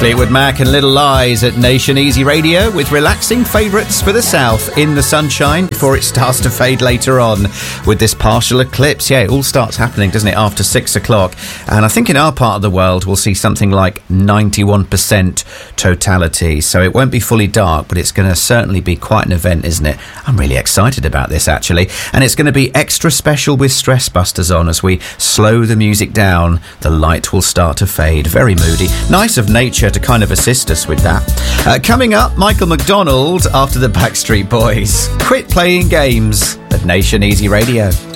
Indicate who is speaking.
Speaker 1: Fleetwood Mac and Little Lies at Nation Easy Radio with relaxing favourites for the south in the sunshine before it starts to fade later on with this partial eclipse. Yeah, it all starts happening, doesn't it, after 6 o'clock? And I think in our part of the world we'll see something like 91% totality. So it won't be fully dark, but it's going to certainly be quite an event, isn't it? I'm really excited about this, actually. And it's going to be extra special with Stress Busters on as we slow the music down. The light will start to fade. Very moody. Nice of nature to kind of assist us with that. Coming up, Michael McDonald after the Backstreet Boys. Quit playing games at Nation Easy Radio.